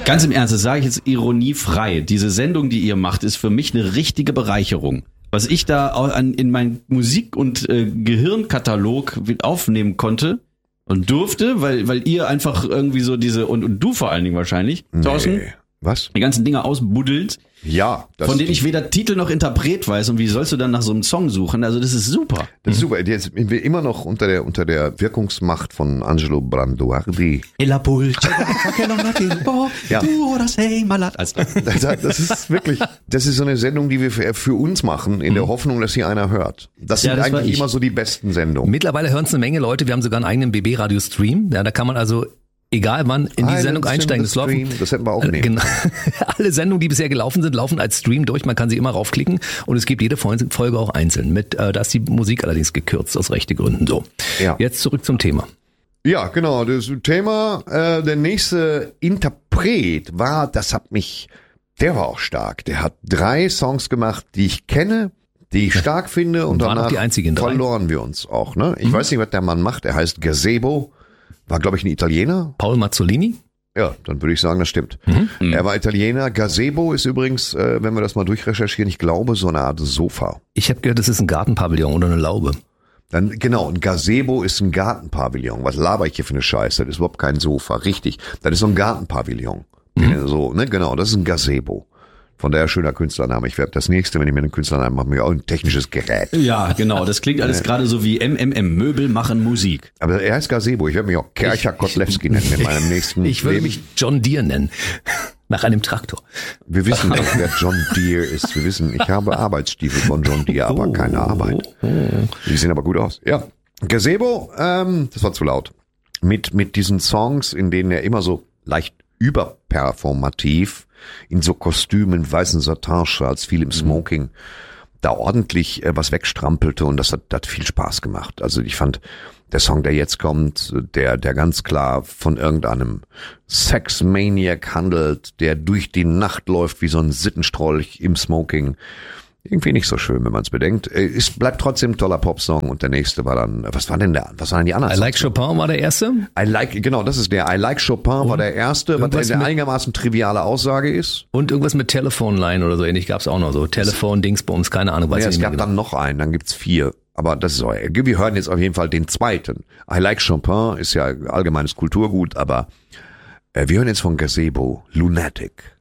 Ganz im Ernst, das sage ich jetzt ironiefrei. Diese Sendung, die ihr macht, ist für mich eine richtige Bereicherung. Was ich da in meinen Musik- und Gehirnkatalog aufnehmen konnte und durfte, weil ihr einfach irgendwie so und du vor allen Dingen wahrscheinlich, Thorsten, was? Die ganzen Dinge ausbuddelt. Ja. Von denen ich weder Titel noch Interpret weiß. Und wie sollst du dann nach so einem Song suchen? Also das ist super. Das ist super. Jetzt sind wir immer noch unter der Wirkungsmacht von Angelo Branduardi. Ja. Das ist wirklich, das ist so eine Sendung, die wir für uns machen, in der Hoffnung, dass hier einer hört. Das sind eigentlich immer so die besten Sendungen. Mittlerweile hören es eine Menge Leute. Wir haben sogar einen eigenen BB-Radio-Stream. Ja, da kann man also egal wann in die Sendung einsteigen. Das hätten wir auch nehmen. Genau. Alle Sendungen, die bisher gelaufen sind, laufen als Stream durch. Man kann sie immer raufklicken und es gibt jede Folge auch einzeln. Da ist die Musik allerdings gekürzt aus Rechtegründen. So. Ja. Jetzt zurück zum Thema. Ja, genau. Das Thema, der nächste Interpret der war auch stark. Der hat 3 Songs gemacht, die ich kenne, die ich stark finde und danach verloren wir uns auch. Ne? Ich weiß nicht, was der Mann macht. Er heißt Gazebo. War, glaube ich, ein Italiener. Paul Mazzolini? Ja, dann würde ich sagen, das stimmt. Er war Italiener. Gazebo ist übrigens, wenn wir das mal durchrecherchieren, ich glaube, so eine Art Sofa. Ich habe gehört, das ist ein Gartenpavillon oder eine Laube. Dann genau, ein Gazebo ist ein Gartenpavillon. Was laber ich hier für eine Scheiße? Das ist überhaupt kein Sofa. Richtig, das ist so ein Gartenpavillon. So, ne, genau, das ist ein Gazebo. Von daher schöner Künstlername. Ich werde das nächste, wenn ich mir einen Künstlernamen mache, mir auch ein technisches Gerät. Ja, genau. Das klingt alles gerade so wie MMM. Möbel machen Musik. Aber er heißt Gazebo. Ich werde mich auch Kercher Kotlewski nennen in meinem nächsten Ich würde mich John Deere nennen. Nach einem Traktor. Wir wissen nicht, wer John Deere ist. Wir wissen, ich habe Arbeitsstiefel von John Deere, aber keine Arbeit. Die sehen aber gut aus. Ja. Gazebo, das war zu laut. Mit diesen Songs, in denen er immer so leicht überperformativ in so Kostümen, weißen Satin-Schals, viel im Smoking, da ordentlich was wegstrampelte und das hat viel Spaß gemacht. Also ich fand, der Song, der jetzt kommt, der ganz klar von irgendeinem Sex-Maniac handelt, der durch die Nacht läuft wie so ein Sittenstrolch im Smoking. Irgendwie nicht so schön, wenn man es bedenkt. Es bleibt trotzdem ein toller Popsong und der nächste war dann, was waren denn die anderen? I Like Chopin war der erste? Genau, das ist der. I Like Chopin war der erste, was eine einigermaßen triviale Aussage ist. Und irgendwas mit Telephone Line oder so ähnlich gab's auch noch so. Telefon, Dingsbums, keine Ahnung. Es gab dann noch einen, dann gibt's 4. Aber das ist auch, wir hören jetzt auf jeden Fall den zweiten. I Like Chopin ist ja allgemeines Kulturgut, aber wir hören jetzt von Gazebo, Lunatic.